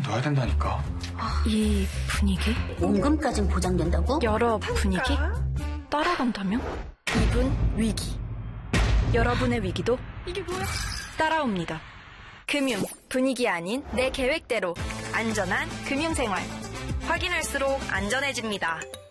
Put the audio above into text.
넣어야 된다니까. 이 분위기? 원금까진 보장된다고? 여러 분위기? 따라간다면? 이분 위기. 여러분의 위기도 이게 뭐야? 따라옵니다. 금융, 분위기 아닌 내 계획대로 안전한 금융생활. 확인할수록 안전해집니다.